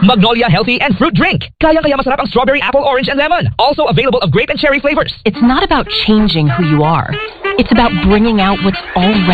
Magnolia Healthy and Fruit Drink. Kayang-kaya masarap ang strawberry, apple, orange, and lemon. Also available of grape and cherry flavors. It's not about changing who you are. It's about bringing out what's already